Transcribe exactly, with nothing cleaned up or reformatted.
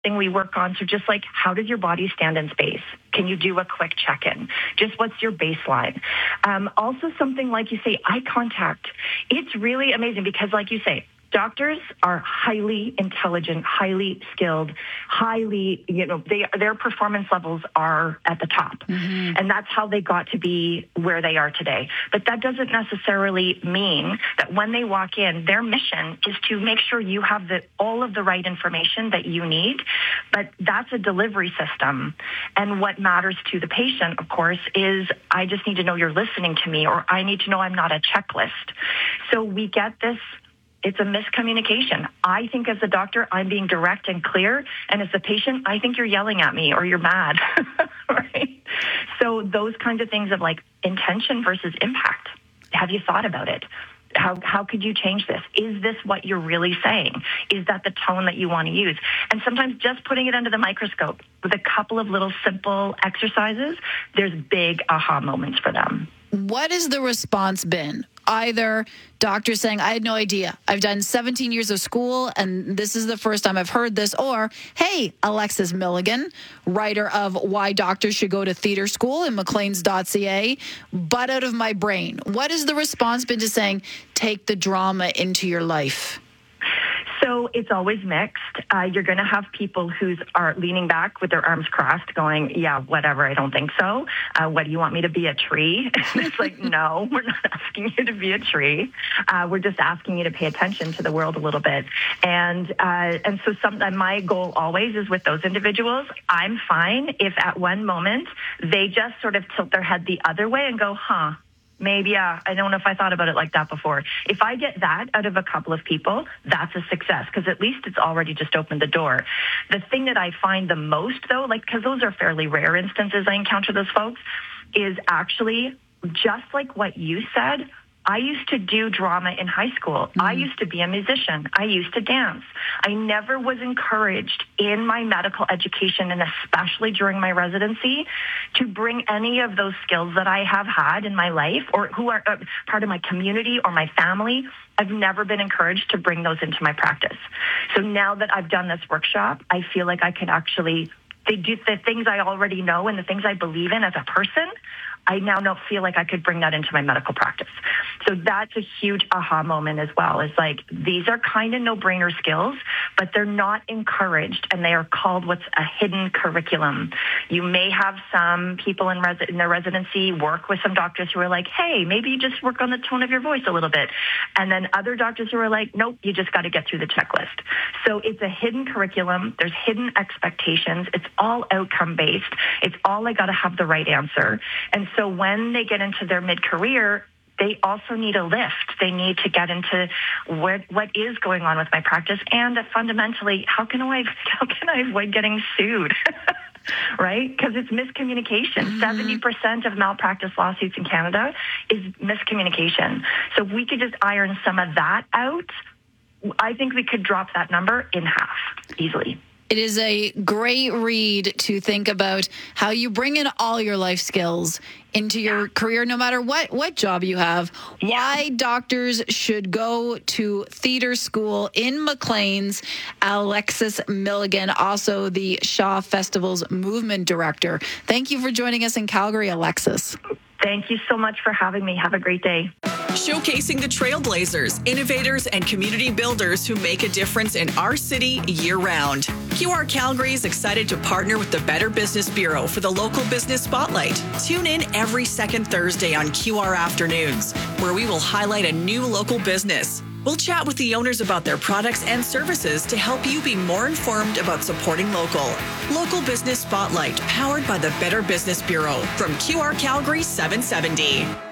thing we work on. So just like, how does your body stand in space? Can you do a quick check-in? Just what's your baseline? Um, also something like you say, eye contact. It's really amazing because like you say, doctors are highly intelligent, highly skilled, highly, you know, they, their performance levels are at the top. Mm-hmm. And that's how they got to be where they are today. But that doesn't necessarily mean that when they walk in, their mission is to make sure you have the, all of the right information that you need. But that's a delivery system. And what matters to the patient, of course, is I just need to know you're listening to me, or I need to know I'm not a checklist. So we get this. It's a miscommunication. I think as a doctor, I'm being direct and clear. And as a patient, I think you're yelling at me or you're mad, right? So those kinds of things of like intention versus impact. Have you thought about it? How how could you change this? Is this what you're really saying? Is that the tone that you want to use? And sometimes just putting it under the microscope with a couple of little simple exercises, there's big aha moments for them. What has the response been? Either doctors saying, I had no idea. I've done seventeen years of school, and this is the first time I've heard this. Or, hey, Alexis Milligan, writer of Why Doctors Should Go to Theatre School in Macleans dot c a, butt out of my brain. What has the response been to saying, take the drama into your life? So it's always mixed. Uh, you're going to have people who are leaning back with their arms crossed going, yeah, whatever, I don't think so. Uh, what, do you want me to be a tree? It's like, no, we're not asking you to be a tree. Uh, we're just asking you to pay attention to the world a little bit. And uh, and so some, my goal always is with those individuals, I'm fine if at one moment they just sort of tilt their head the other way and go, huh, maybe, yeah, I don't know if I thought about it like that before. If I get that out of a couple of people, that's a success because at least it's already just opened the door. The thing that I find the most, though, like because those are fairly rare instances I encounter those folks, is actually just like what you said. I used to do drama in high school. Mm-hmm. I used to be a musician. I used to dance. I never was encouraged in my medical education, and especially during my residency, to bring any of those skills that I have had in my life or who are uh, part of my community or my family. I've never been encouraged to bring those into my practice. So now that I've done this workshop, I feel like I can actually, they do the things I already know and the things I believe in as a person, I now don't feel like I could bring that into my medical practice. So that's a huge aha moment as well. It's like, these are kind of no-brainer skills, but they're not encouraged, and they are called what's a hidden curriculum. You may have some people in, res- in their residency work with some doctors who are like, hey, maybe you just work on the tone of your voice a little bit. And then other doctors who are like, nope, you just got to get through the checklist. So it's a hidden curriculum. There's hidden expectations. It's all outcome-based. It's all I got to have the right answer. And so when they get into their mid-career, they also need a lift. They need to get into what what is going on with my practice, and fundamentally, how can I how can I avoid getting sued? Right? Because it's miscommunication. Mm-hmm. seventy percent of malpractice lawsuits in Canada is miscommunication. So if we could just iron some of that out, I think we could drop that number in half easily. It is a great read to think about how you bring in all your life skills into your career, no matter what, what job you have. Yeah. Why doctors should go to theater school in Macleans. Alexis Milligan, also the Shaw Festival's movement director. Thank you for joining us in Calgary, Alexis. Thank you so much for having me. Have a great day. Showcasing the trailblazers, innovators, and community builders who make a difference in our city year-round. Q R Calgary is excited to partner with the Better Business Bureau for the Local Business Spotlight. Tune in every second Thursday on Q R Afternoons, where we will highlight a new local business. We'll chat with the owners about their products and services to help you be more informed about supporting local. Local Business Spotlight, powered by the Better Business Bureau from Q R Calgary seven seventy.